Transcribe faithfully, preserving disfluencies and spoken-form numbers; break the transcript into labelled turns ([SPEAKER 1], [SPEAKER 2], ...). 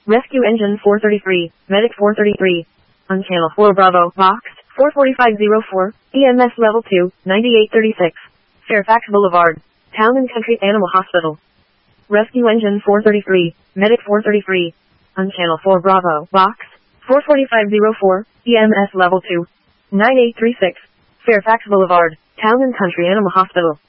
[SPEAKER 1] Rescue Engine four thirty-three, Medic four thirty-three. On Channel four Bravo, Box, four forty-five oh four, E M S Level two, ninety-eight thirty-six. Fairfax Boulevard, Town and Country Animal Hospital. Rescue Engine four thirty-three, Medic four thirty-three. On Channel four Bravo, Box, four forty-five oh four, E M S Level two, ninety-eight thirty-six. Fairfax Boulevard, Town and Country Animal Hospital.